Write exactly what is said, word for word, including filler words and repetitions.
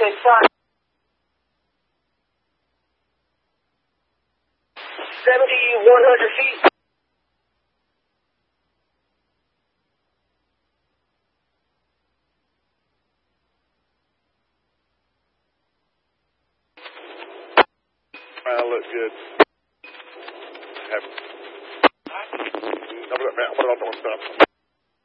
Okay, fine. seventy, one hundred feet. Well, look good. Have, I'm going to put it on the one stop.